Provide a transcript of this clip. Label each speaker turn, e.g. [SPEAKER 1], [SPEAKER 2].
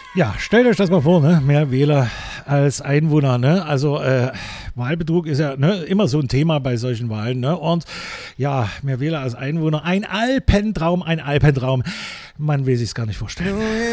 [SPEAKER 1] Ja, stellt euch das mal vor, ne? Mehr Wähler als Einwohner, ne? Also Wahlbetrug ist ja ne, immer so ein Thema bei solchen Wahlen, ne? Und ja, mehr Wähler als Einwohner, ein Alpentraum, ein Alpentraum. Man will sich's gar nicht vorstellen.